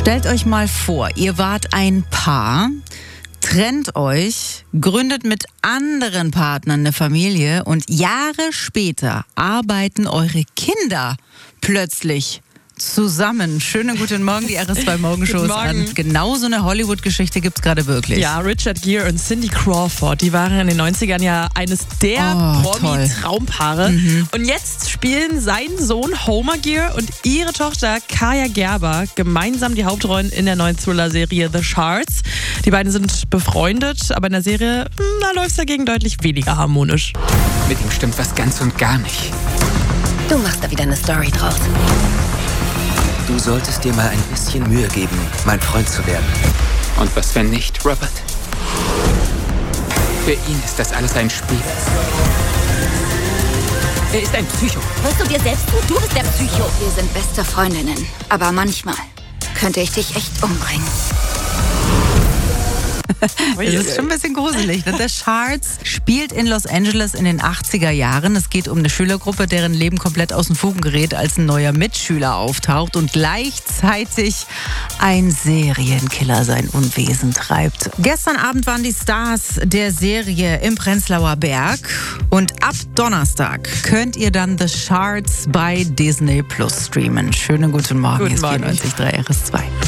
Stellt euch mal vor, ihr wart ein Paar, trennt euch, gründet mit anderen Partnern eine Familie und Jahre später arbeiten eure Kinder plötzlich zusammen. Schönen guten Morgen, die RS2 Morgenshow ist an. Genau so eine Hollywood-Geschichte gibt's gerade wirklich. Ja, Richard Gere und Cindy Crawford, die waren in den 90ern ja eines der Promi-Traumpaare. Und jetzt spielen sein Sohn Homer Gere und ihre Tochter Kaja Gerber gemeinsam die Hauptrollen in der neuen Thriller-Serie The Shards. Die beiden sind befreundet, aber in der Serie, da läuft es dagegen deutlich weniger harmonisch. Mit ihm stimmt was ganz und gar nicht. Du machst da wieder eine Story draus. Du solltest dir mal ein bisschen Mühe geben, mein Freund zu werden. Und was wenn nicht, Robert? Für ihn ist das alles ein Spiel. Er ist ein Psycho. Hörst du dir selbst zu? Du bist der Psycho. Wir sind beste Freundinnen. Aber manchmal könnte ich dich echt umbringen. Das ist schon ein bisschen gruselig. The Shards spielt in Los Angeles in den 80er Jahren. Es geht um eine Schülergruppe, deren Leben komplett aus den Fugen gerät, als ein neuer Mitschüler auftaucht und gleichzeitig ein Serienkiller sein Unwesen treibt. Gestern Abend waren die Stars der Serie im Prenzlauer Berg und ab Donnerstag könnt ihr dann The Shards bei Disney Plus streamen. Schönen guten Morgen, Guten Morgen. Hier ist 94.3 RS2.